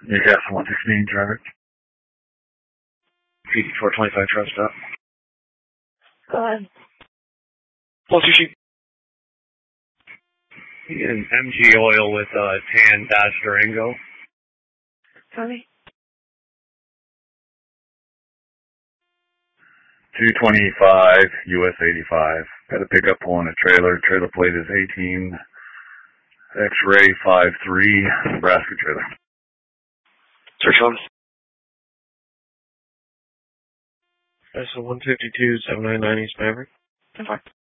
Newcastle 116, traffic. PT425 truck stop. Go ahead. What's your sheet? An MG oil with tan Dodge Durango. Tony? 225 US 85. Got a pickup pulling a trailer. Trailer plate is 18 X-ray 53 Nebraska trailer. Search on. That's a 152 799 East Maverick. Fine.